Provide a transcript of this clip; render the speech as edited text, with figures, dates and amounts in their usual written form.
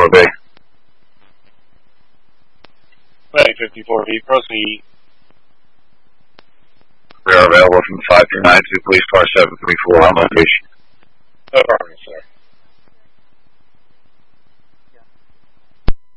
54B. Flag 54B, proceed. We are available from 5292, police car 734 on location.